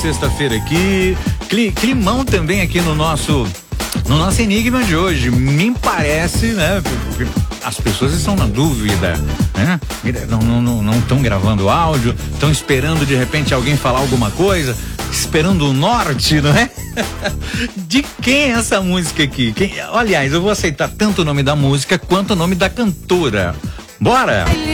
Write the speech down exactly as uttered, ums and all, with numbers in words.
Sexta-feira aqui, cli, climão também aqui no nosso no nosso enigma de hoje. Me parece, né? As pessoas estão na dúvida, né? Não não não não estão gravando áudio, estão esperando de repente alguém falar alguma coisa, esperando o norte, não é? De quem é essa música aqui? Quem, aliás, eu vou aceitar tanto o nome da música quanto o nome da cantora. Bora!